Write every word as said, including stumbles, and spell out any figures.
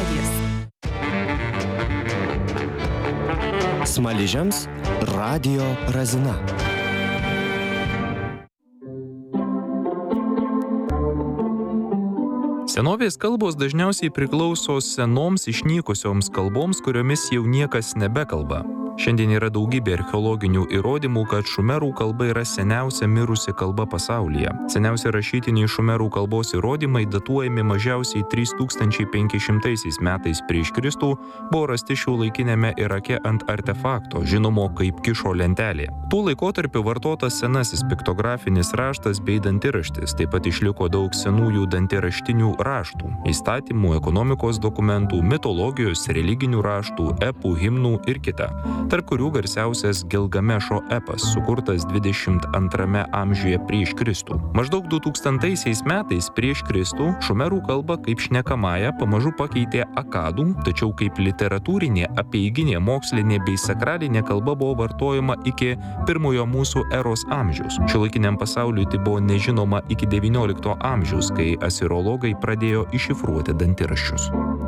radijas. Smaližiams radijo razina. Senovės kalbos dažniausiai priklauso senoms išnykusioms kalboms, kuriomis jau niekas nebekalba. Šiandien yra daugybė archeologinių įrodymų, kad šumerų kalba yra seniausia mirusi kalba pasaulyje. Seniausi rašytiniai šumerų kalbos įrodymai datuojami mažiausiai trys tūkstančiai penki šimtai metais prieš Kristų, buvo rasti šiuolaikiniame Irake ant artefakto, žinomo kaip kišo lentelė. Tuo laikotarpiu vartotas senasis piktografinis raštas bei dantiraštis, taip pat išliko daug senųjų dantiraštinių raštų, įstatymų, ekonomikos dokumentų, mitologijos, religinių raštų, epų, himnų ir kita. Tarp kurių garsiausias Gilgamešo epas, sukurtas dvidešimt antrame amžiuje prieš Kristų. Maždaug du tūkstantaisiais metais prieš Kristų šumerų kalbą kaip šnekamąją pamažu pakeitė akadų, tačiau kaip literatūrinė, apeiginė, mokslinė bei sakralinė kalba buvo vartojama iki pirmojo mūsų eros amžiaus. Šiuolaikiniam pasauliui tai buvo nežinoma iki devyniolikto amžiaus, kai asirologai pradėjo iššifruoti dantiraščius.